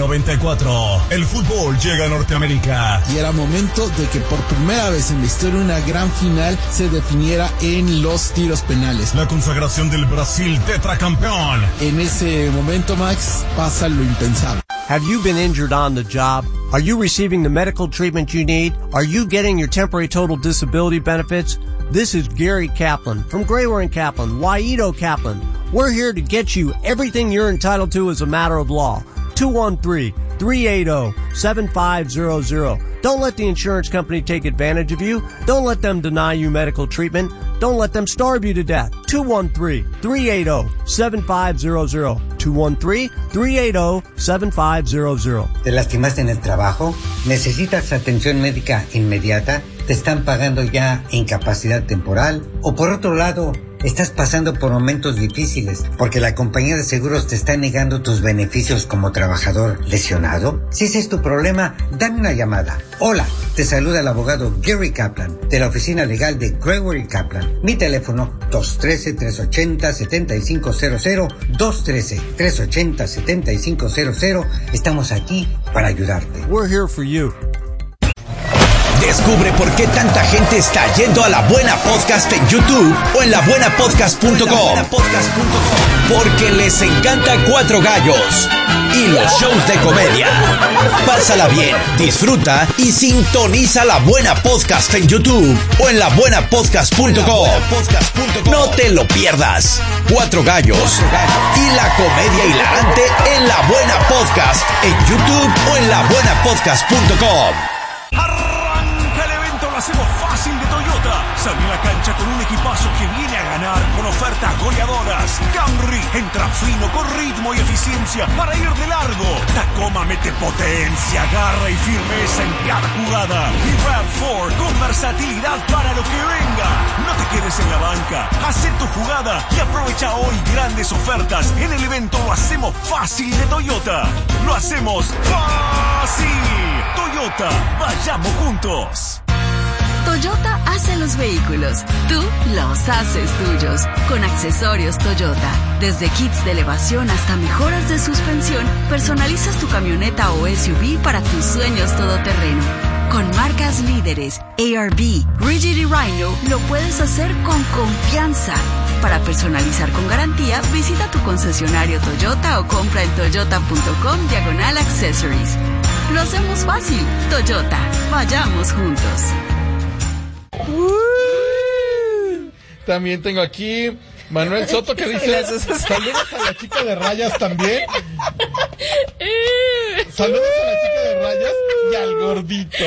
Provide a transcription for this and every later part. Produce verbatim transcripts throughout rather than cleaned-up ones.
noventa y cuatro, el fútbol llega a Norteamérica. Y era momento de que por primera vez en la historia una gran final se definiera en los tiros penales. La consagración del Brasil tetracampeón. En ese momento, Max, pasa lo impensable. Have you been injured on the job? Are you receiving the medical treatment you need? Are you getting your temporary total disability benefits? This is Gary Kaplan from Grayware and Kaplan, Waito Kaplan. We're here to get you everything you're entitled to as a matter of law. two one three, three eight zero, seven five zero zero. Don't let the insurance company take advantage of you. Don't let them deny you medical treatment. Don't let them starve you to death. two one three, three eight zero, seven five zero zero. two one three, three eight zero, seven five zero zero. ¿Te lastimaste en el trabajo? ¿Necesitas atención médica inmediata? ¿Te están pagando ya incapacidad temporal? O por otro lado, estás pasando por momentos difíciles porque la compañía de seguros te está negando tus beneficios como trabajador lesionado. Si ese es tu problema, dame una llamada. Hola, te saluda el abogado Gary Kaplan de la oficina legal de Grayware y Kaplan. Mi teléfono dos uno tres, tres ocho cero, siete cinco cero cero, dos uno tres, tres ocho cero, siete cinco cero cero. Estamos aquí para ayudarte. We're here for you. Descubre por qué tanta gente está yendo a La Buena Podcast en YouTube o en la buena podcast punto com. Porque les encanta Cuatro Gallos y los shows de comedia. Pásala bien, disfruta y sintoniza La Buena Podcast en YouTube o en la buena podcast punto com. No te lo pierdas. Cuatro Gallos y la comedia hilarante en La Buena Podcast en YouTube o en la buena podcast punto com. Lo hacemos fácil de Toyota. Sale a la cancha con un equipazo que viene a ganar con ofertas goleadoras. Camry entra fino con ritmo y eficiencia para ir de largo. Tacoma mete potencia, garra y firmeza en cada jugada. Y RAV cuatro con versatilidad para lo que venga. No te quedes en la banca. Haz tu jugada y aprovecha hoy grandes ofertas en el evento Lo Hacemos Fácil de Toyota. Lo hacemos fácil. Toyota, vayamos juntos. Toyota hace los vehículos, tú los haces tuyos. Con accesorios Toyota, desde kits de elevación hasta mejoras de suspensión, personalizas tu camioneta o S U V para tus sueños todoterreno. Con marcas líderes, A R B, Rigid y Rhino, lo puedes hacer con confianza. Para personalizar con garantía, visita tu concesionario Toyota o compra en toyota punto com diagonal accessories. Lo hacemos fácil. Toyota, vayamos juntos. Uh, también tengo aquí Manuel Soto que dice saludos a la chica de rayas también. Saludos a la chica de rayas y al gordito.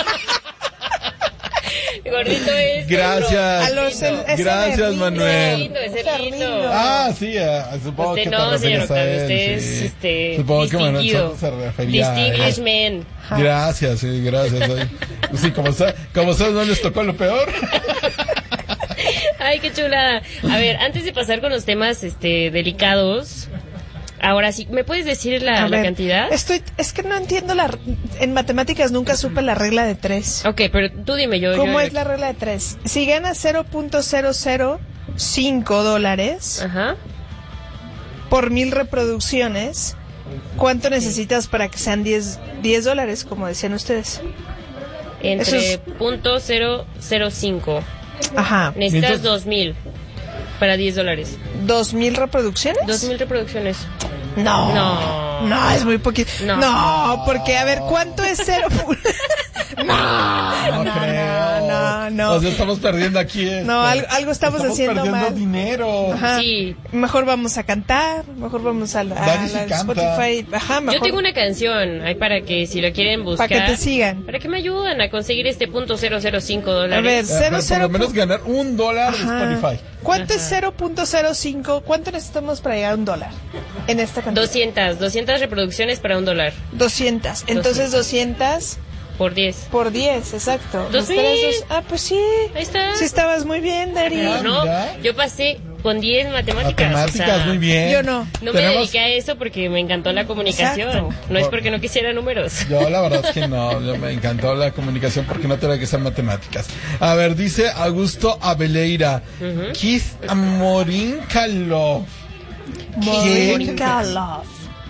Gordito es. Gracias. A los, Gracias, Manuel. Lindo, es lindo. Ah, sí, uh, supongo usted que no, te señor refieres a él. Usted es Sí. este, Supongo que Manuel distinguido. Soto se refería Distinguished a él. man. Gracias, sí, gracias. Sí, como sa- como sabes, no les tocó lo peor. Ay, qué chulada. A ver, antes de pasar con los temas este delicados, ahora sí, ¿me puedes decir la, A la ver, cantidad? Estoy, es que no entiendo la, en matemáticas nunca supe la regla de tres. Ok, pero tú dime yo. ¿Cómo yo, es la regla de tres? Si ganas cero punto cero cero cinco dólares Ajá. por mil reproducciones, ¿cuánto necesitas para que sean diez dólares, como decían ustedes? Entre Eso es- punto cero cero cinco. Ajá. Necesitas Entonces- dos mil para diez dólares. ¿Dos mil reproducciones? Dos mil reproducciones. No. No. No, es muy poquito. No. No, porque a ver, ¿cuánto es cero? no, No, no, creo. no, no. O sea, estamos perdiendo aquí. Este, No, algo, algo estamos, haciendo perdiendo mal. dinero. Ajá. Sí. Mejor vamos a cantar, mejor vamos a la, a Dani sí la canta. Spotify. Ajá, mejor. Yo tengo una canción ahí para que si lo quieren buscar. Para que te sigan. Para que me ayuden a conseguir este punto cero cero cinco A ver, dólares. Eh, cero, pero cero, por lo menos ganar un dólar de Ajá. Spotify. ¿Cuánto es Ajá. cero punto cero cinco? ¿Cuánto necesitamos para llegar a un dólar en esta cantidad? doscientas, doscientas reproducciones para un dólar. doscientas. Entonces doscientas Por diez. por diez, exacto. Dos Los tres, mil. dos- Ah, pues sí. Ahí está. Sí estabas muy bien, Dari. Ah, No, mira. yo pasé con diez matemáticas. Matemáticas, o sea, muy bien. Yo no. No me Tenemos- dediqué a eso porque me encantó la comunicación. Exacto. No es porque no quisiera números. Yo la verdad es que no, yo me encantó la comunicación porque no tenía que ser matemáticas. A ver, dice Augusto Abeleira, Kiss Morinca Love. Moringa Love.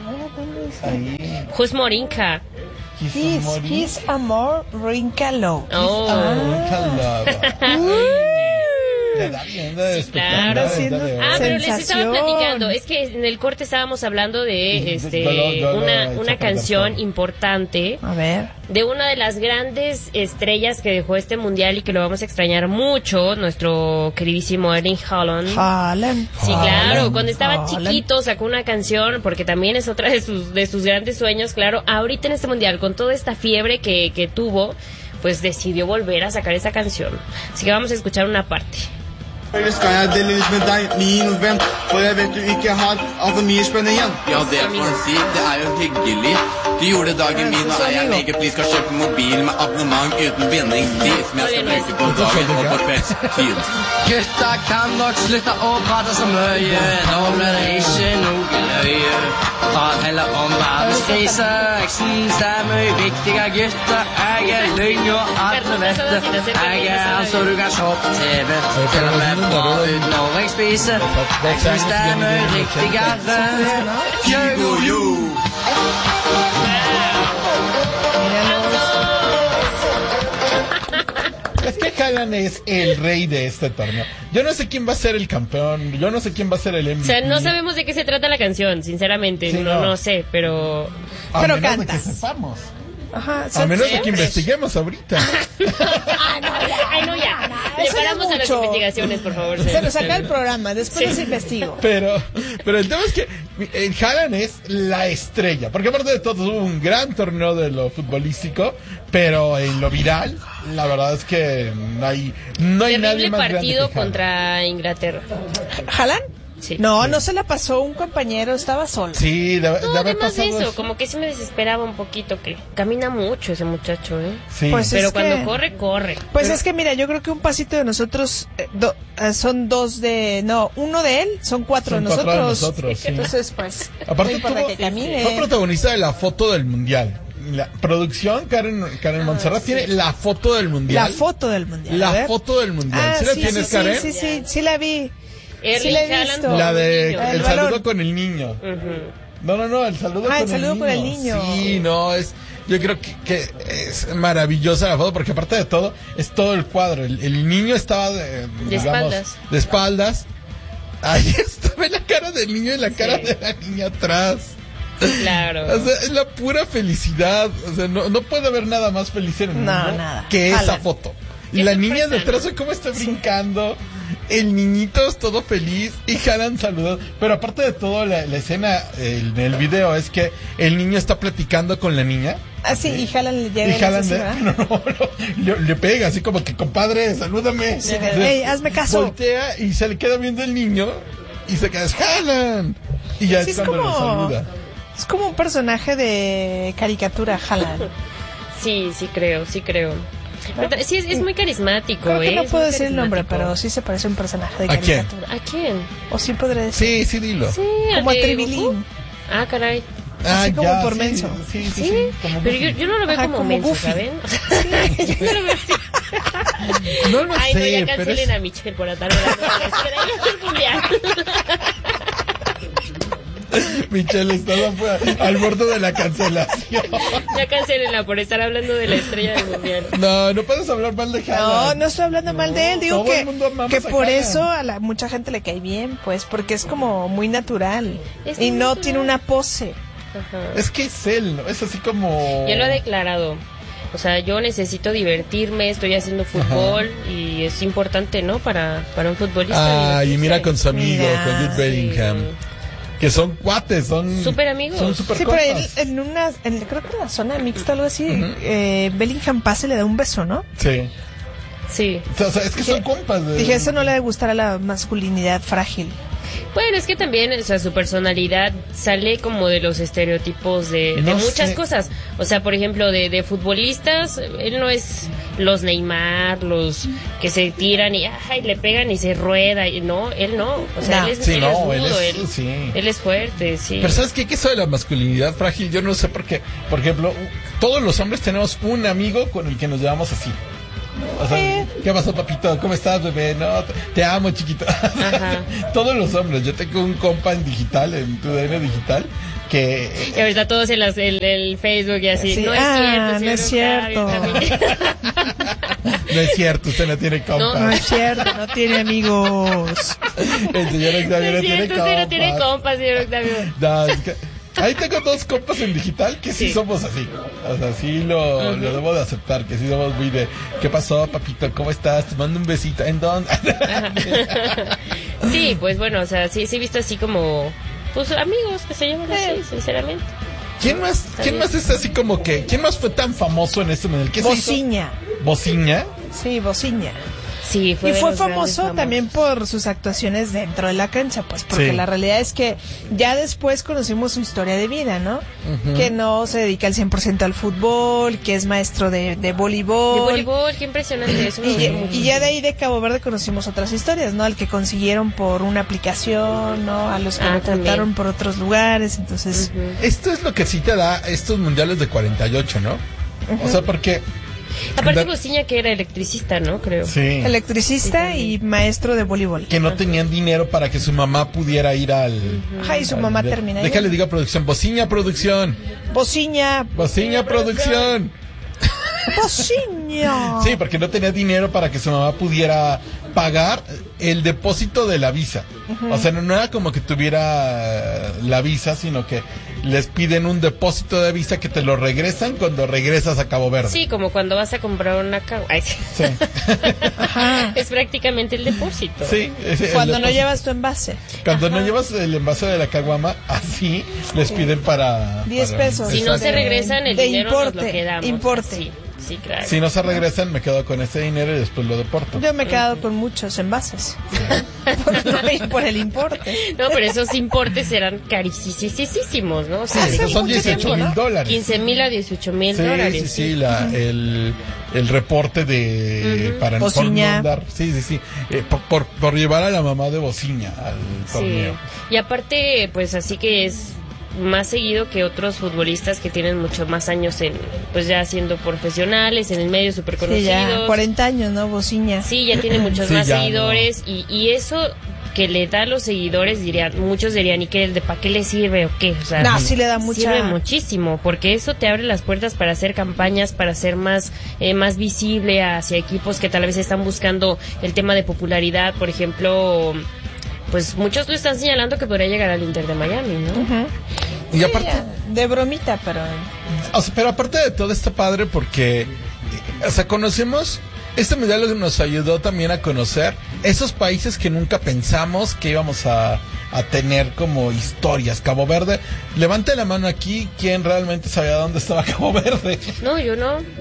Ahí. Who's Morinka? Kiss His, Mori. his amor Rincalo. Oh. Ah. Le da bien de espectacular, Claro. le da de- Ah, pero les estaba Sensación. platicando. Es que en el corte estábamos hablando de este Yo lo- yo lo una, he hecho una a perder canción todo. importante A ver. de una de las grandes estrellas que dejó este mundial y que lo vamos a extrañar mucho, nuestro queridísimo Erling Haaland. Haaland. Sí, claro, Haaland. cuando estaba Haaland. chiquito sacó una canción, porque también es otra de sus de sus grandes sueños, claro. Ahorita en este mundial, con toda esta fiebre que, que tuvo, pues decidió volver a sacar esa canción. Así que vamos a escuchar una parte. Eller skal jeg dele litt med deg min venn, for jeg vet du ikke har altfor mye spennende igjen. Ja, det får jeg si. Det er jo hyggelig. Du gjorde dagen min, og jeg legger pris skal kjøpe mobil med abonnement uten binding. De som jeg skal bruke på dagen og på kveldstid. Gutta kan nok slutte å prate så mye. Nå blir det ikke noe løye. Prat heller om verdenskriser. Jeg synes det er mye viktigere, gutter. Jeg er lyng og alle vet det. Jeg er han så du kan se på T V. Til og med bra ut når jeg spiser. Jeg synes det er mye riktigere. Kygo jo! Es que Haaland es el rey de este torneo. Yo no sé quién va a ser el campeón, yo no sé quién va a ser el M V P. O sea, no sabemos de qué se trata la canción, sinceramente. Sí, no, no. no sé, pero... A Pero menos cantas. de que sepamos. Ajá. A son- menos de que siempre. investiguemos ahorita. Ay, no, ya. Le Eso no paramos a las mucho. investigaciones, por favor. Se nos saca el programa, después Sí. les investigo. Pero, pero el tema es que el Haaland es la estrella. Porque aparte de todo, hubo un gran torneo de lo futbolístico. Pero en lo viral, la verdad es que no hay, no hay nadie Terrible más grande partido que Haaland. contra Inglaterra. ¿Haaland? Sí. No, no se la pasó un compañero, estaba solo. Sí, de, de No, haber además de pasado eso, como que sí me desesperaba un poquito, que camina mucho ese muchacho, ¿eh? Sí. Pues Pero es cuando que- corre, corre. Pues Pero- es que mira, yo creo que un pasito de nosotros eh, do- eh, son dos de, no, uno de él, son cuatro Son de cuatro de nosotros. nosotros, sí. Entonces, pues, Aparte no importa tuvo- que camine. Fue protagonista de la foto del mundial. La producción, Karen, Karen Montserrat, tiene la foto del mundial. La foto del mundial. La a ver. foto del mundial. Ah, ¿Sí la sí, tienes, sí, Karen? Sí, sí, sí, sí la vi. Erling Sí la he Haaland visto. con La un de niño. El el balón. saludo con el niño. No, no, no, el saludo, Ah, con, el saludo el con el niño. niño. Sí, no, es, yo creo que, que es maravillosa la foto porque aparte de todo, es todo el cuadro. El, el niño estaba de, digamos, espaldas. de espaldas. Ahí estaba la cara del niño y la cara Sí. de la niña atrás. Claro. O sea, es la pura felicidad. O sea, no, no puede haber nada más feliz en el No, mundo nada. que esa Haaland. foto. Y Qué la sorpresa, niña detrás, ¿no? cómo está brincando. El niñito es todo feliz y Haaland saludó. Pero aparte de todo, la, la escena el- en el video es que el niño está platicando con la niña. Ah, sí, y Haaland le llega Y y Haaland así, le, ¿verdad? no, no, no, le, le pega así como que, compadre, salúdame. Sí, ey, hazme caso. Voltea y se le queda viendo el niño y se queda, es Haaland. Y ya Sí, es es cuando como- lo saluda. Es como un personaje de caricatura, Haaland. Sí, sí creo, sí creo. Pero sí, es, es muy carismático, Creo que ¿eh? no Es puedo muy decir el nombre, carismático. pero sí se parece a un personaje de ¿A quién? caricatura. ¿A quién? O sí podré decir. Sí, sí, dilo. Sí, Como al a de Tribilín. Goku. Ah, caray. Así como por sí, menso. Sí, sí, sí. Sí, como pero Goofy. yo, yo no lo veo Ajá, como, como menso, Goofy. ¿saben? yo no lo veo así. No lo Ay, no, sé, ya pero cancelen es- a Michelle por atarme la mundial. Michelle, estás afuera, al borde de la cancelación. Ya cancelenla por estar hablando de la estrella del mundial. No, no puedes hablar mal de No, Haaland. no estoy hablando mal de él. Digo todo que, el mundo amamos que a por Haaland. eso a la, mucha gente le cae bien, pues, porque es como muy natural. Es y muy no natural. tiene una pose. Ajá. Es que es él, ¿no? Es así como... Ya lo ha declarado. O sea, yo necesito divertirme, estoy haciendo fútbol y es importante, ¿no? Para, para un futbolista. Ah, y mira divertirse. con su amigo, Mira, con Jude Bellingham. Que son cuates, son... Súper amigos. Son súper Sí, pero él, compas. en una, en, creo que en la zona mixta, algo así, eh, Bellingham pasa y le da un beso, ¿no? Sí. Sí. O sea, o sea, es que son compas. De... Dije, eso no le debe gustar a la masculinidad frágil. Bueno, es que también, o sea, su personalidad sale como de los estereotipos de, de No muchas sé. cosas. O sea, por ejemplo, de, de futbolistas, él no es los Neymar, los que se tiran y ay, le pegan y se rueda. Y no, él no. O sea, No. él es, Sí, él no, es él rudo, es- él, sí. él es fuerte, sí. Pero ¿sabes qué? Que eso de la masculinidad frágil, yo no sé por qué. Por ejemplo, todos los hombres tenemos un amigo con el que nos llevamos así. O sea, Eh, ¿qué pasó, papito? ¿Cómo estás, bebé? No, te, te amo, chiquito. Ajá. Todos los hombres. Yo tengo un compa en digital, en tu D N digital, que... Y ahorita todos en las, el, el Facebook y así. Sí. No es Ah, cierto, no es cierto. No es cierto, usted no tiene compa. No, No es cierto, no tiene amigos. El señor Octavio No no es tiene cierto, usted no tiene compas. compas, señor Octavio. No, es que ahí tengo dos compas en digital que sí, Sí. somos así. O sea, sí lo, Uh-huh. lo debo de aceptar, que sí somos muy de, ¿qué pasó, papito? ¿Cómo estás? Te mando un besito. ¿En dónde? Sí, pues bueno, o sea, sí, sí he visto así como, pues amigos que se llaman así, sinceramente. ¿Quién más, quién más es así como que, quién más fue tan famoso en este mundial? ¿Qué se hizo? Bociña. ¿Bociña? Sí, Bociña. Sí, fue Y de fue los famoso grandes también por sus actuaciones dentro de la cancha, pues porque Sí. la realidad es que ya después conocimos su historia de vida, ¿no? Ujú. Que no se dedica al cien por ciento al fútbol, que es maestro de, de voleibol. De voleibol, qué impresionante eso. me Y, gustó y muchísimo. ya de ahí de Cabo Verde conocimos otras historias, ¿no? Al que consiguieron por una aplicación, ¿no? A los que Ah, reclutaron también. por otros lugares, entonces... Ujú. Esto es lo que sí te da estos mundiales de cuarenta y ocho, ¿no? O sea, porque... Aparte, da- Bociña que era electricista, ¿no? Creo. Sí. Electricista y maestro de voleibol. Que no tenían dinero para que su mamá pudiera ir al... Ajá, y su al- mamá de- termina Déjale, yendo. diga producción. Bociña producción. Bociña, Bociña producción. Bociña. Sí, porque no tenía dinero para que su mamá pudiera pagar el depósito de la visa. O sea, no, no era como que tuviera la visa, sino que les piden un depósito de visa que te lo regresan cuando regresas a Cabo Verde. Sí, como cuando vas a comprar una cagua. Ay, sí. Sí. Es prácticamente el depósito. Sí, es el Cuando no depósito. llevas tu envase. Cuando no llevas el envase de la caguama, así les piden para... Diez para- pesos. Si no Exacto. se regresan, el De dinero nos importe, lo quedamos. importe. Sí, sí, claro. Si no se regresan, me quedo con ese dinero y después lo deporto. Yo me he quedado con muchos envases. por, por el importe. No, pero esos importes eran carísimos, ¿no? O sea, Sí, de esos son mucho dieciocho tiempo, mil ¿no? dólares. quince mil a dieciocho mil Sí, dólares. sí, sí, la, el, el reporte de Ujú. para por Bociña. mandar, sí, sí, sí, eh, por, por, por llevar a la mamá de Bociña al Sí. torneo. Y aparte, pues así que es más seguido que otros futbolistas que tienen mucho más años en, pues ya siendo profesionales, en el medio súper Sí, conocidos. ya cuarenta años, ¿no? Bociña. Sí, ya tiene muchos Sí, más ya, seguidores y, y eso que le da a los seguidores, dirían, muchos dirían, ¿y qué, de para qué le sirve o qué? O sea, No, sí le da mucha- sirve muchísimo, porque eso te abre las puertas para hacer campañas, para ser más, eh, más visible hacia equipos que tal vez están buscando el tema de popularidad, por ejemplo, pues muchos lo están señalando que podría llegar al Inter de Miami, ¿no? Ujú. Y aparte, Ya, de bromita, pero... o sea, pero aparte de todo está padre porque, eh, o sea, conocemos, este mundial nos ayudó también a conocer esos países que nunca pensamos que íbamos a, a tener como historias. Cabo Verde, levante la mano aquí quien realmente sabía dónde estaba Cabo Verde. No, yo no. ¿No?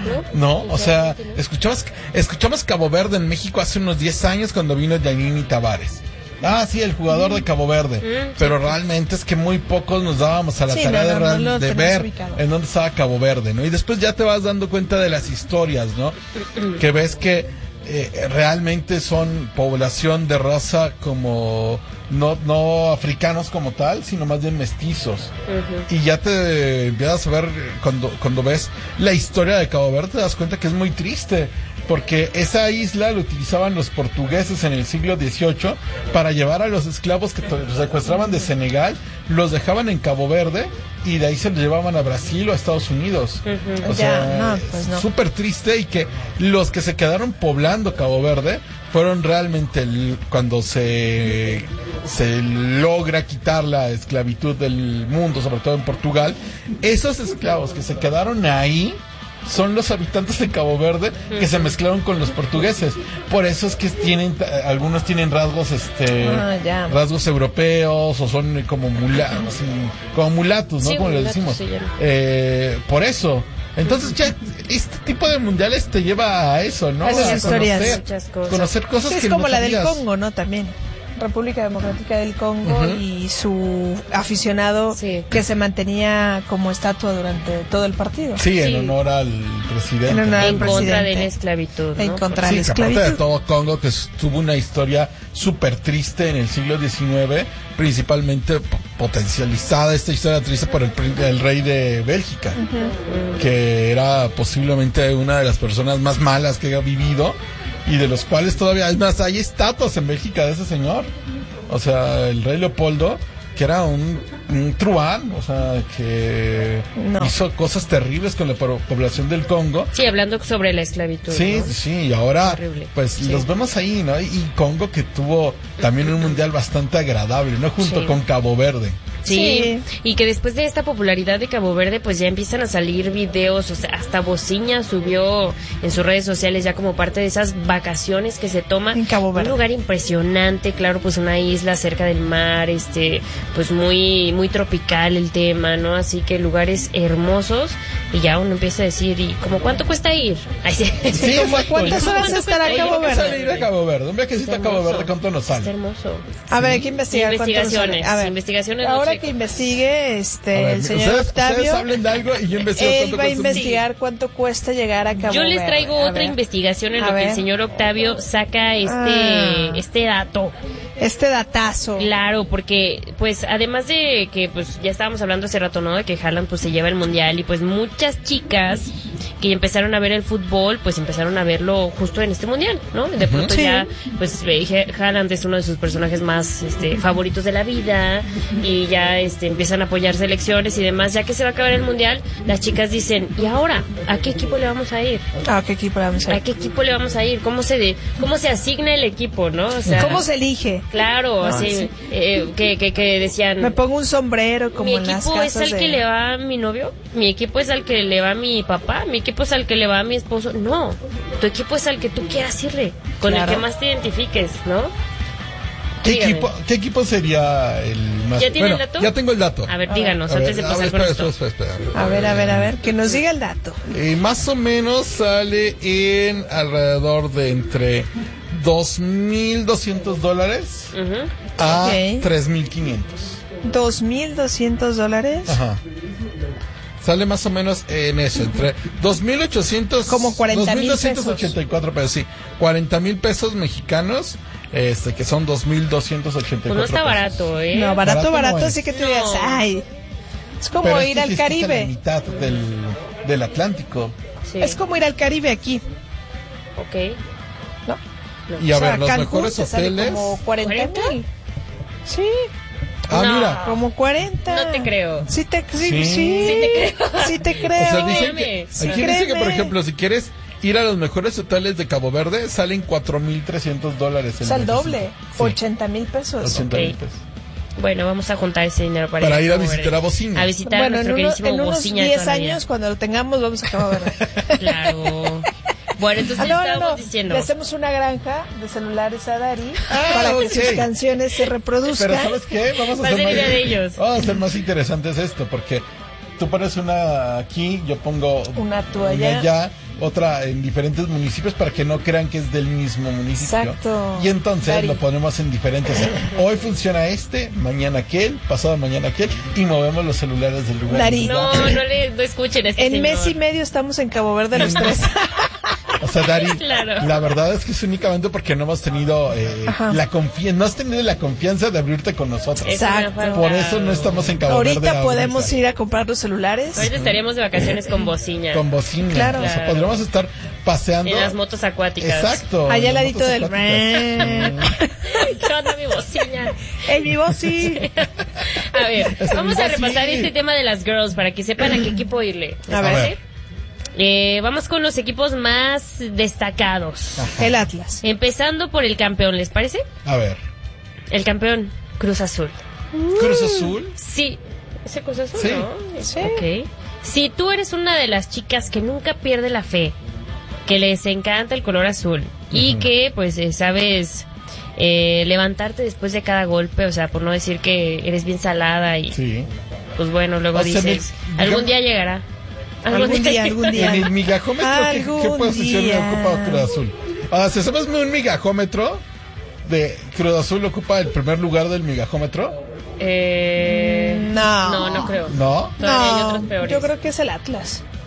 No, o sea, escuchamos, escuchamos Cabo Verde en México hace unos diez años cuando vino Giannini Tavares. Ah, sí, el jugador de Cabo Verde. Mm, Pero realmente es que muy pocos nos dábamos a la Sí, tarea no, de, no, real- no lo de tenemos ver ubicado. en dónde estaba Cabo Verde, ¿no? Y después ya te vas dando cuenta de las historias, ¿no? Que ves que eh, realmente son población de raza como no, no africanos como tal, sino más bien mestizos. Ujú. Y ya te empiezas a ver, cuando, cuando ves la historia de Cabo Verde, te das cuenta que es muy triste, porque esa isla la utilizaban los portugueses en el siglo dieciocho para llevar a los esclavos que to- secuestraban de Senegal, los dejaban en Cabo Verde y de ahí se los llevaban a Brasil o a Estados Unidos. Ujú. O Ya, sea, no, pues no. súper triste, y que los que se quedaron poblando Cabo Verde fueron realmente el- cuando se, se logra quitar la esclavitud del mundo, sobre todo en Portugal, esos esclavos que se quedaron ahí son los habitantes de Cabo Verde que se mezclaron con los portugueses. Por eso es que tienen, algunos tienen rasgos, este, Ah, ya. rasgos europeos, o son como mulatos, como mulatos, ¿no? Sí, Como le mulatos decimos. se llaman. Eh, por eso. Entonces ya este tipo de mundiales te lleva a eso, ¿no? A esas A historias. conocer, Muchas cosas. conocer cosas Es que como no la del sabías. Congo, ¿no? También. República Democrática del Congo Ujú. y su aficionado Sí. que se mantenía como estatua durante todo el partido. Sí, en Sí. honor al presidente. En honor al En contra presidente. de la esclavitud, En ¿no? contra Sí, de la que aparte de esclavitud. todo Congo, que es- tuvo una historia súper triste en el siglo diecinueve, principalmente po- potencializada esta historia triste por el, pri- el rey de Bélgica, que era posiblemente una de las personas más malas que ha vivido, y de los cuales todavía, es más, hay estatuas en Bélgica de ese señor. O sea, el rey Leopoldo, que era un, un truán, o sea, que no. hizo cosas terribles con la población del Congo. Sí, hablando sobre la esclavitud. Sí, ¿no? sí, y ahora, Horrible. pues sí. los vemos ahí, ¿no? Y Congo que tuvo también un mundial bastante agradable, ¿no? Junto sí. con Cabo Verde. Sí, sí, y que después de esta popularidad de Cabo Verde, pues ya empiezan a salir videos, o sea, hasta Bociña subió en sus redes sociales ya como parte de esas vacaciones que se toma. En Cabo Verde. Un lugar impresionante, claro, pues una isla cerca del mar, este, pues muy, muy tropical el tema, ¿no? Así que lugares hermosos, y ya uno empieza a decir, ¿y como cuánto cuesta ir? Ay, sí, sí, ¿Cómo ¿cuántas horas estará a Cabo Verde? Sale ir a Cabo Verde, un viajecito a Cabo Verde, ¿cuánto nos sale? Está hermoso. A ver, hay que investigar. Investigaciones, a ver, investigaciones. Ahora que investigue este ver, el señor ustedes, Octavio. Ustedes hablen de algo y yo investigo él cuánto va a cuesta. investigar cuánto cuesta llegar a Cabo Yo les Verde. traigo A otra ver. investigación en A lo ver. que el señor Octavio saca este Ah. este dato. Este datazo. Claro, porque pues además de que pues ya estábamos hablando hace rato, ¿no? De que Haaland pues se lleva el mundial, y pues muchas chicas que empezaron a ver el fútbol, pues empezaron a verlo justo en este mundial, ¿no? De pronto Sí. ya pues eh, Haaland es uno de sus personajes más este favoritos de la vida, y ya este empiezan a apoyar selecciones y demás. Ya que se va a acabar el mundial, las chicas dicen, ¿y ahora a qué equipo le vamos a ir? ¿A qué equipo le vamos a ir? ¿A qué equipo le vamos a ir? ¿Cómo se de, cómo se asigna el equipo, no? O sea, ¿Cómo se elige? claro, Ah, así sí. eh, que, que que decían, Me pongo un sombrero como mi en las equipo es casas al de... que le va a mi novio, mi equipo es al que le va a mi papá, mi equipo es al que le va a mi esposo. No, tu equipo es al que tú quieras irle, con Claro. el que más te identifiques, ¿no? ¿Qué Dígame. equipo, ¿Qué equipo sería el más? ¿Ya tiene bueno, el dato? ya tengo el dato. A ver, díganos, A ver, antes de a pasar ver, con espera, esto. espera, espera, espera. A ver, a ver, a ver, que nos diga el dato. Eh, más o menos sale en alrededor de entre dos mil doscientos dólares Ujú. a Ok. tres mil quinientos. ¿Dos mil doscientos dólares? Ajá. Sale más o menos en eso, entre dos mil ochocientos... Como cuarenta mil dos mil doscientos ochenta y cuatro pesos, sí. cuarenta mil pesos mexicanos, este, que son dos mil doscientos ochenta y cuatro Pues no está pesos. barato, ¿eh? No, barato, Barato barato, no así es. que tú digas, No. ay, es como Pero es ir que al sí está en la Caribe. mitad del, del Atlántico. Sí. Es como ir al Caribe aquí, Ok. ¿no? Y a O sea, ver, los Cancún mejores te sale hoteles... como cuarenta mil. Sí, Ah, No. mira. como cuarenta. No te creo. Sí te, sí, Sí. sí, Sí te creo. sí te creo. O sea, dicen créeme. que, Sí, aquí dice que, por créeme. ejemplo, si quieres ir a los mejores hoteles de Cabo Verde, salen cuatro mil trescientos dólares. O sea, el doble, Sí, ochenta mil pesos. ochenta mil Ok. pesos. Bueno, vamos a juntar ese dinero para, Para ir a Cabo visitar Verde. a Bociña. A visitar Bueno, a en, nuestro uno- queridísimo en unos Bociña de diez toda la vida. años, cuando lo tengamos, vamos a Cabo Verde. Claro. Bueno, entonces Ah, no, no, estábamos no. diciendo. Le hacemos una granja de celulares a Dari Ah, para que ok. sus canciones se reproduzcan. Pero ¿sabes qué? Vamos a Va a hacer ser más, idea de ellos. vamos a hacer más interesante es esto, porque tú pones una aquí, yo pongo Una tú allá. allá, otra en diferentes municipios para que no crean que es del mismo municipio. Exacto. Y entonces Dari. lo ponemos en diferentes. Hoy funciona este, mañana aquel, pasado mañana aquel, y movemos los celulares del lugar. Dari. No, no le no escuchen a este En señor. mes y medio estamos en Cabo Verde los tres. O sea, Dari, Claro. la verdad es que es únicamente porque no hemos tenido eh, Ajá. la confianza, no has tenido la confianza de abrirte con nosotros. Eso me ha Exacto. faltado. Por eso no estamos en Cabo Verde. Ahorita ahorita. podemos ir a comprar los celulares. Ahorita estaríamos de vacaciones con Bociña. Con bocina. Claro. O sea, Claro. podríamos estar paseando. En las motos acuáticas. Exacto. Allá en al las ladito motos del... acuáticas. ¿Qué onda mi Bociña? ¡Ey, mi voz sí! A ver, Ese vamos mismo a repasar sí. este tema de las girls para que sepan a qué equipo irle. ¿Les A ver. parece? Eh, vamos con los equipos más destacados. El Atlas. Empezando por el campeón, ¿les parece? A ver. El campeón, Cruz Azul. Cruz Azul. Sí. ¿Ese Cruz Azul? Sí. ¿No? Sí. Ok. Si tú eres una de las chicas que nunca pierde la fe, que les encanta el color azul y que, pues, eh, sabes eh, levantarte después de cada golpe, o sea, por no decir que eres bien salada y, Sí. pues bueno, luego O sea, dices, mi- algún digamos- día llegará. Algún día, algún día. En el migajómetro, ¿qué, Algún qué posición día. ocupa Cruz Azul? Ah, ¿se sabes un migajómetro? De Cruz Azul ocupa el primer lugar del migajómetro. Eh, No. No, no creo. ¿No? Todavía hay otros No, peores. yo creo que es el Atlas.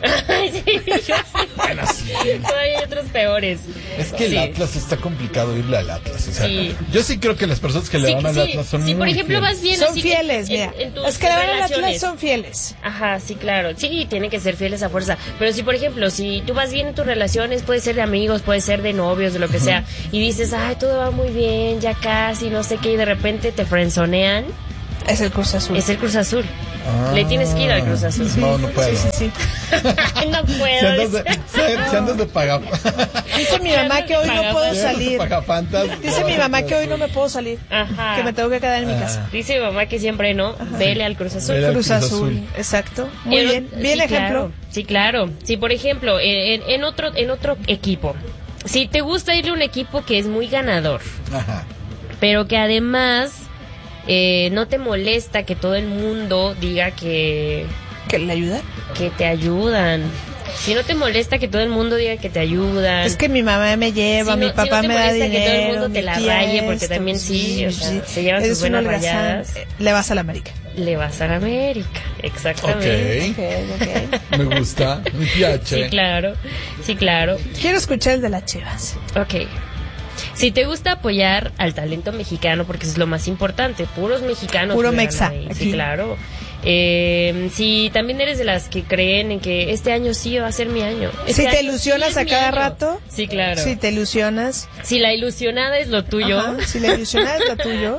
Sí, yo sí. Bueno, sí. Todavía hay otros peores. Es que el Sí. Atlas está complicado irle al Atlas. O sea, Sí. yo sí creo que las personas que le Sí, van al sí. Atlas son Si muy por ejemplo fieles. vas bien Son así fieles, en- mira. en tus Los que le van al Atlas relaciones. son fieles. Ajá, sí, claro. Sí, tienen que ser fieles a fuerza. Pero si, por ejemplo, si tú vas bien en tus relaciones, puede ser de amigos, puede ser de novios, de lo que sea, y dices, ay, todo va muy bien, ya casi, no sé qué, y de repente te frenzonean, Es el Cruz Azul. es el Cruz Azul. Ah. Le tienes que ir al Cruz Azul. No, no puedo. Sí, sí, sí. No Si puedo. andas de, si- si andas de paga- Dice mi mamá que hoy no puedo si andas de salir. pagafantas, Dice no, mi mamá no que hoy puedo. no me puedo salir. Ajá. Que me tengo que quedar en mi Ah. casa. Dice mi mamá que siempre no, vele al Cruz Azul. Vele al Cruz Cruz Azul, Azul. exacto. Muy En- bien, bien sí, ejemplo. Claro, sí, claro. Sí, por ejemplo, en, en- en otro en otro equipo. Si te gusta irle a un equipo que es muy ganador, Ajá. pero que además eh, no te molesta que todo el mundo diga que, ¿Que le ayuda? que te ayudan. Si no te molesta que todo el mundo diga que te ayudan. Es que mi mamá me lleva, Si no- mi papá si no te me da molesta dinero. que todo el mundo te mi la tía raye, porque esto, también sí, o sea, se llevan eres sus buenas un holgazán. rayadas. Eh, Le vas a la América. Le vas a la América, exactamente. Ok. Ok, ok. Me gusta. Mi piace. Sí, claro. Sí, claro. Quiero escuchar el de las Chivas. Ok. Si te gusta apoyar al talento mexicano, porque eso es lo más importante, puros mexicanos. Puro juegan mexa, ahí, aquí. Sí, claro. Eh, si también eres de las que creen en que este año sí va a ser mi año. Este Si te año ilusionas sí a es mi cada año. rato. Sí, claro. Si te ilusionas. Si la ilusionada es lo tuyo. Ajá, si la ilusionada es lo tuyo.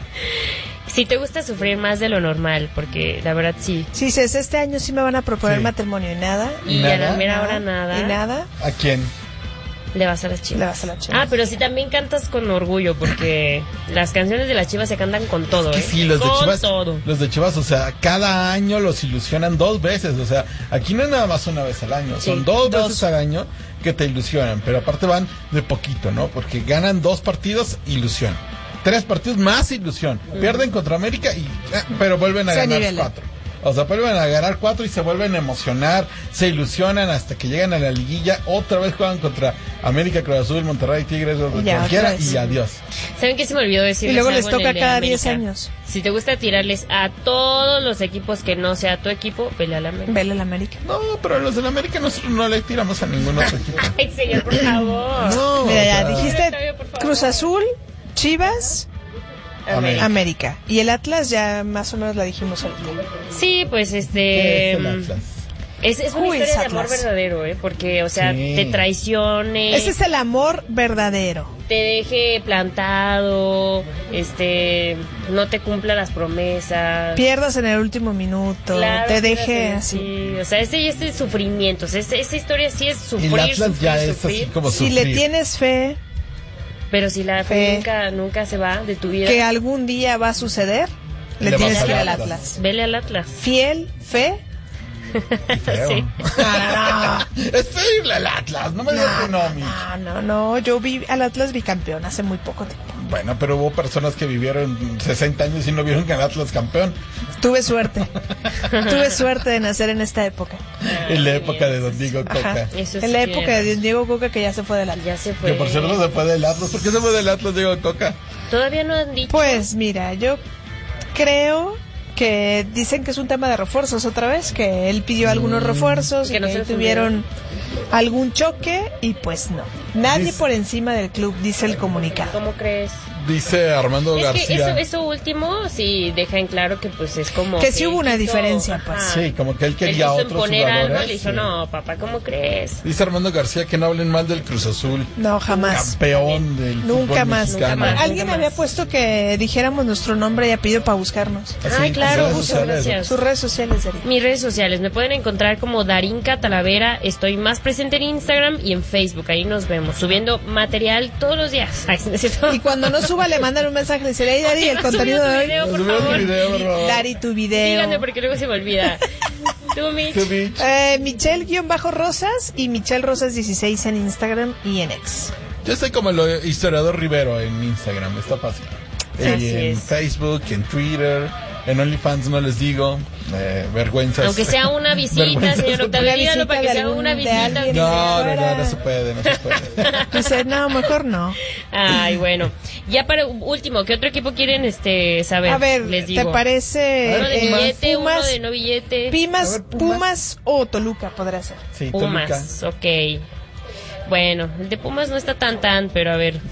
Si te gusta sufrir más de lo normal, porque la verdad sí. Si dices, este año sí me van a proponer Sí. matrimonio y nada. Y Nada. a la mera hora nada. Y nada. ¿A quién? Le vas a las Chivas. Le vas a las Chivas. Ah, pero sí también cantas con orgullo, porque las canciones de las Chivas se cantan con todo, Que ¿eh? sí, los de Con Chivas. todo. Los de Chivas, o sea, cada año los ilusionan dos veces. O sea, aquí no es nada más una vez al año, Sí, son dos, dos. veces al año que te ilusionan. Pero aparte van de poquito, ¿no? Porque ganan dos partidos, ilusión. Tres partidos más ilusión. Pierden contra América, y eh, pero vuelven a Se ganar nivelan. cuatro. O sea, vuelven a ganar cuatro y se vuelven a emocionar, se ilusionan hasta que llegan a la liguilla. Otra vez juegan contra América, Cruz Azul, Monterrey, Tigres, o Ya, cualquiera, otra vez. y adiós. ¿Saben qué se me olvidó decir? Y luego les toca cada diez años. Si te gusta tirarles a todos los equipos que no sea tu equipo, pelea la América. Vele la América. No, pero a los del América nosotros no le tiramos a ningún otro equipo. Ay, señor, por favor. No, Mira, o ya sea, dijiste Octavio, por favor. Cruz Azul, Chivas, América. América. Y el Atlas ya más o menos la dijimos ahorita. Sí, pues ¿Qué este... es el Atlas? Es, es una Uy, historia de Atlas. amor verdadero, ¿eh? Porque, o sea, Sí. te traicione, Ese es el amor verdadero. te deje plantado, este, no te cumpla las promesas. Pierdas en el último minuto, Claro, te sí, deje así. así. Sí, o sea, ese, ese es sufrimiento, o sea, ese- esa historia sí es Y sufrir, el Atlas sufrir, ya es sufrir. así como Si sufrir. le tienes fe Pero si la fe Fe. nunca, nunca se va de tu vida, que algún día va a suceder, le, Le tienes vas que ir al al Atlas. Atlas. vele al Atlas. Fiel, fe. Feo. Sí. Es feo irle al Atlas, no me digas que no, Mitch. No, no, no. Yo vi al Atlas bicampeón hace muy poco tiempo. Bueno, pero hubo personas que vivieron sesenta años y no vieron que el Atlas campeón. Tuve suerte. Tuve suerte de nacer en esta época. En la época de Don Diego Ajá. Coca. Eso sí En la que- época de Diego Coca, que ya se fue del Atlas. Ya se fue. Que por cierto se fue del Atlas. ¿Por qué se fue del Atlas Diego Coca? Todavía no han dicho. Pues mira, yo creo que dicen que es un tema de refuerzos otra vez, que él pidió algunos refuerzos Que y no que se tuvieron algún choque y pues no. Nadie Dice- por encima del club, dice el comunicado. ¿Cómo crees? Dice Armando Es que García. eso, eso último sí deja en claro que pues es como... Que sí hubo una quiso- diferencia, pues. ajá. Sí, como que él Él quería quiso otros imponer algo, jugadores. le dijo, sí. no, papá, ¿cómo crees? Dice Armando García que no hablen mal del Cruz Azul. No, jamás. Campeón del Nunca fútbol más. mexicano. Nunca más. Alguien había puesto que dijéramos nuestro nombre y apellido para buscarnos. Así, Ay, claro, sus redes muchas sociales. gracias. Sus redes sociales, Darío. Mis redes sociales me pueden encontrar como Darinka Talavera. Estoy más presente en Instagram y en Facebook. Ahí nos vemos subiendo material todos los días. Ay, ¿no es cierto? Y cuando no suba le mandan un mensaje, le dice, hey Dari, el Subiendo contenido tu de hoy. video, por Subieron tu favor. video, por favor. Dari, tu video. Díganme porque luego se me olvida. Tú, Mitch. Tú, Mitch. Eh, Michelle-Rosas y Michelle Rosas dieciséis en Instagram y en X. Yo estoy como el historiador Rivero en Instagram, está fácil. Así Y en es. Facebook, en Twitter, En OnlyFans no les digo. Eh, vergüenza. Aunque sea una visita, señor Octavio, dígalo para que sea una visita. No, no, no, no se puede, no se puede. Dice, no, mejor no. Ay, bueno. Ya para último, ¿qué otro equipo quieren este saber? A ver, les digo. ¿te parece? Uno de eh, billete, Pumas, uno de no billete. Pimas, ver, Pumas. Pumas o Toluca podrá ser. Sí, Pumas, Toluca. ok. Bueno, el de Pumas no está tan tan, pero a ver.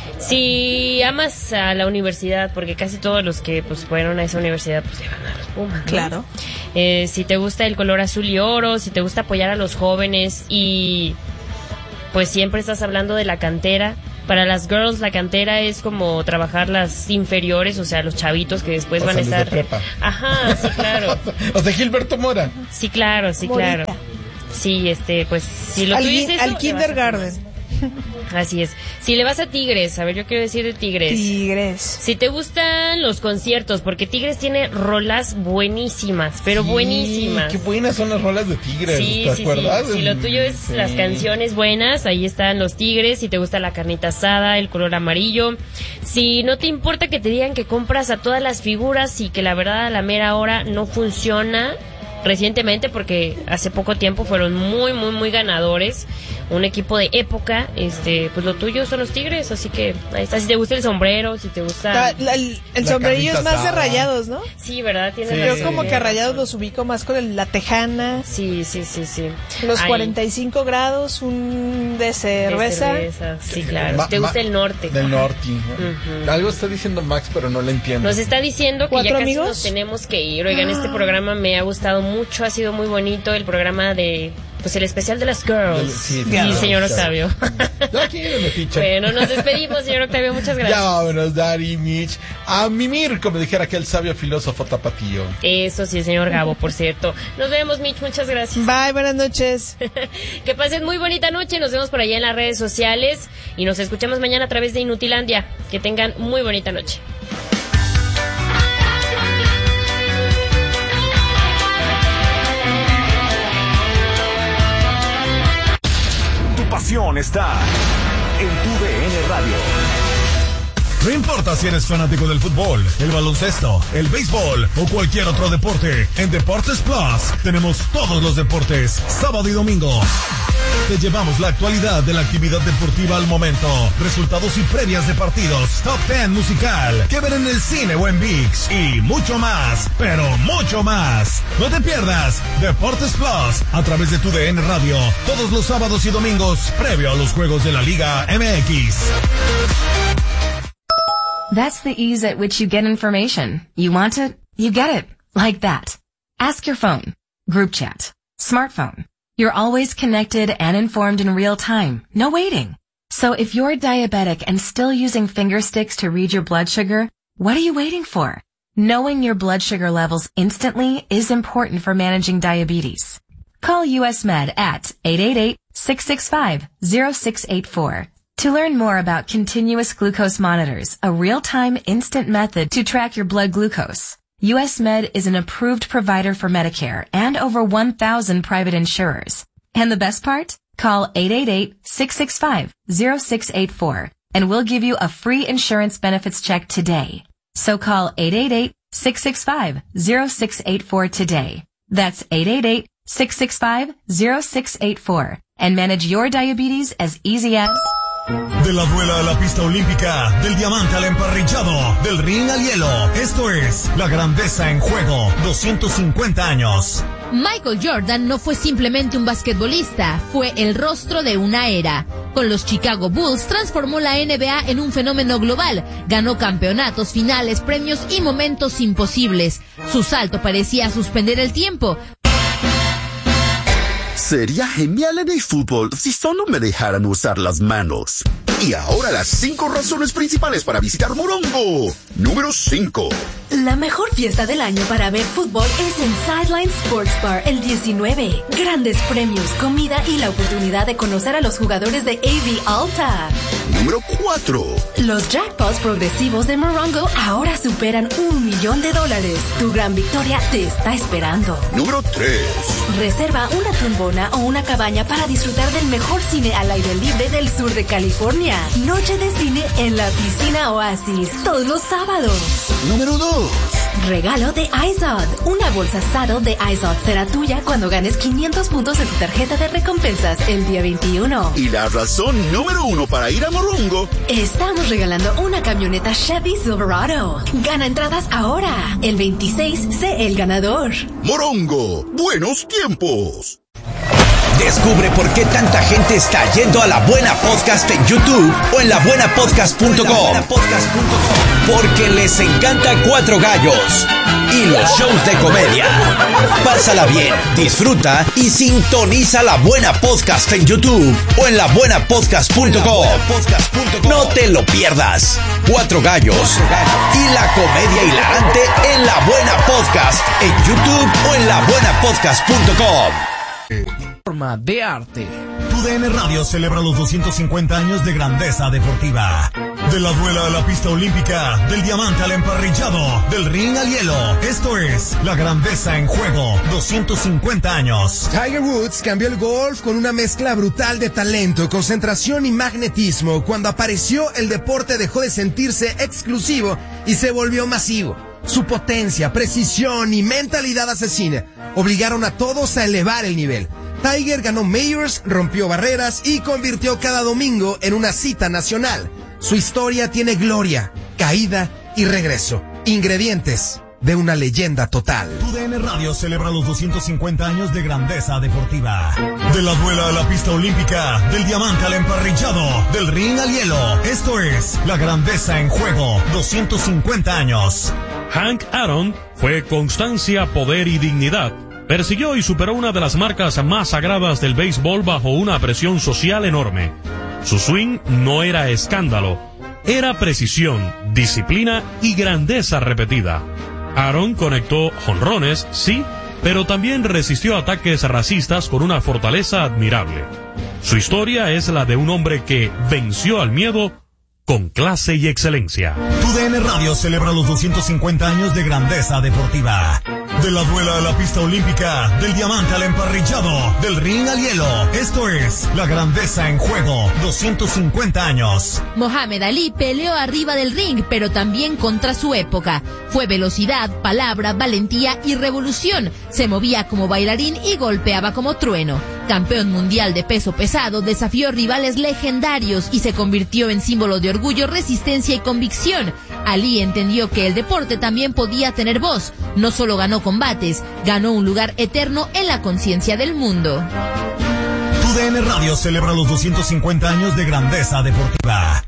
Si amas a la universidad, porque casi todos los que pues fueron a esa universidad pues le van a los Pumas, ¿no? Claro. Eh, si te gusta el color azul y oro, si te gusta apoyar a los jóvenes y pues siempre estás hablando de la cantera. Para las girls la cantera es como trabajar las inferiores, o sea, los chavitos que después O van sea, a los de estar. prepa. Ajá, sí, claro. O sea, Gilberto Mora. Sí, claro, sí, Morita. claro. Sí, este, pues si lo Al, tuyo gi- es eso, al le vas a kindergarten. Así es. Si le vas a Tigres, a ver, yo quiero decir de Tigres. Tigres. Si te gustan los conciertos, porque Tigres tiene rolas buenísimas, pero Sí, buenísimas. Qué buenas son las rolas de Tigres, Sí, ¿te sí, acuerdas? sí. Si lo tuyo es Sí. las canciones buenas, ahí están los Tigres. Si te gusta la carnita asada, el color amarillo. Si no te importa que te digan que compras a todas las figuras y que la verdad a la mera hora no funciona. Recientemente, porque hace poco tiempo fueron muy, muy, muy ganadores. Un equipo de época, este, pues lo tuyo son los Tigres, así que ahí está. Si te gusta el sombrero, si te gusta... La- la- el el La sombrerillo es carnita más de asada. Rayados, ¿no? Sí, ¿verdad? Tiene Sí. razón. Yo como que a Rayados los ubico más con el- la tejana, Sí, sí, sí, sí. los Ahí, cuarenta y cinco grados, un de de cerveza. cerveza. Sí, claro. Ma- Si te gusta ma- el norte. Del norte. Ujú. Algo está diciendo Max, pero no lo entiendo. Nos está diciendo que ¿Cuatro ya casi amigos? nos tenemos que ir. Oigan, este programa me ha gustado mucho, ha sido muy bonito. El programa de, pues el especial de las girls. Sí, Sí, sí, señor sí. Octavio. Ya aquí me ficha. Bueno, nos despedimos, señor Octavio, muchas gracias. Ya vámonos, Dari, Mitch. A mimir, como dijera aquel sabio filósofo tapatío. Eso sí, señor Gabo, por cierto. Nos vemos, Mitch, muchas gracias. Bye, buenas noches. Que pasen muy bonita noche, nos vemos por allá en las redes sociales y nos escuchamos mañana a través de Inutilandia. Que tengan muy bonita noche. Tu pasión está en tu D N Radio. No importa si eres fanático del fútbol, el baloncesto, el béisbol o cualquier otro deporte, en Deportes Plus tenemos todos los deportes, sábado y domingo. Te llevamos la actualidad de la actividad deportiva al momento, resultados y previas de partidos, top ten musical, que ver en el cine o en ViX y mucho más, pero mucho más. No te pierdas Deportes Plus a través de tu D N Radio, todos los sábados y domingos, previo a los juegos de la Liga M X. That's the ease at which you get information. You want it, you get it. Like that. Ask your phone. Group chat. Smartphone. You're always connected and informed in real time. No waiting. So if you're diabetic and still using finger sticks to read your blood sugar, what are you waiting for? Knowing your blood sugar levels instantly is important for managing diabetes. Call U S Med at eight eight eight, six six five, zero six eight four. To learn more about continuous glucose monitors, a real-time instant method to track your blood glucose, U S Med is an approved provider for Medicare and over one thousand private insurers. And the best part? Call eight eight eight, six six five, zero six eight four and we'll give you a free insurance benefits check today. So call eight eight eight, six six five, zero six eight four today. That's eight eight eight, six six five, zero six eight four and manage your diabetes as easy as... De la duela a la pista olímpica, del diamante al emparrillado, del ring al hielo. Esto es La Grandeza en Juego, doscientos cincuenta años. Michael Jordan no fue simplemente un basquetbolista, fue el rostro de una era. Con los Chicago Bulls transformó la N B A en un fenómeno global, ganó campeonatos, finales, premios y momentos imposibles. Su salto parecía suspender el tiempo. Sería genial en el fútbol si solo me dejaran usar las manos. Y ahora las cinco razones principales para visitar Morongo. Número cinco. La mejor fiesta del año para ver fútbol es en Sideline Sports Bar el diecinueve. Grandes premios, comida y la oportunidad de conocer a los jugadores de A V Alta. Número cuatro. Los jackpots progresivos de Morongo ahora superan un millón de dólares. Tu gran victoria te está esperando. Número tres. Reserva una tumbona o una cabaña para disfrutar del mejor cine al aire libre del sur de California. Noche de cine en la piscina Oasis, todos los sábados. Número dos. Regalo de iZod. Una bolsa Saddle de iZod será tuya cuando ganes quinientos puntos en tu tarjeta de recompensas el día veintiuno. Y la razón número uno para ir a Morongo. Estamos regalando una camioneta Chevy Silverado. Gana entradas ahora. El veintiséis, sé el ganador. Morongo, buenos tiempos. Descubre por qué tanta gente está yendo a La Buena Podcast en YouTube o en la buena podcast punto com. Porque les encanta Cuatro Gallos y los shows de comedia. Pásala bien, disfruta y sintoniza La Buena Podcast en YouTube o en la buena podcast punto com. No te lo pierdas. Cuatro Gallos y la comedia hilarante en La Buena Podcast en YouTube o en la buena podcast punto com. Forma de arte. Tu D N Radio celebra los doscientos cincuenta años de grandeza deportiva. De la duela a la pista olímpica, del diamante al emparrillado, del ring al hielo. Esto es la grandeza en juego. doscientos cincuenta años. Tiger Woods cambió el golf con una mezcla brutal de talento, concentración y magnetismo. Cuando apareció, el deporte dejó de sentirse exclusivo y se volvió masivo. Su potencia, precisión y mentalidad asesina obligaron a todos a elevar el nivel. Tiger ganó Majors, rompió barreras y convirtió cada domingo en una cita nacional. Su historia tiene gloria, caída y regreso. Ingredientes de una leyenda total. Tu D N Radio celebra los doscientos cincuenta años de grandeza deportiva. De la duela a la pista olímpica, del diamante al emparrillado, del ring al hielo. Esto es la grandeza en juego. doscientos cincuenta años. Hank Aaron fue constancia, poder y dignidad. Persiguió y superó una de las marcas más sagradas del béisbol bajo una presión social enorme. Su swing no era escándalo, era precisión, disciplina y grandeza repetida. Aaron conectó jonrones, sí, pero también resistió ataques racistas con una fortaleza admirable. Su historia es la de un hombre que venció al miedo con clase y excelencia. Tu D N Radio celebra los doscientos cincuenta años de grandeza deportiva. De la duela a la pista olímpica, del diamante al emparrillado, del ring al hielo. Esto es la grandeza en juego. doscientos cincuenta años. Mohamed Ali peleó arriba del ring, pero también contra su época. Fue velocidad, palabra, valentía y revolución. Se movía como bailarín y golpeaba como trueno. Campeón mundial de peso pesado, desafió rivales legendarios y se convirtió en símbolo de orgullo, resistencia y convicción. Ali entendió que el deporte también podía tener voz. No solo ganó combates, ganó un lugar eterno en la conciencia del mundo. Tu D N Radio celebra los doscientos cincuenta años de grandeza deportiva.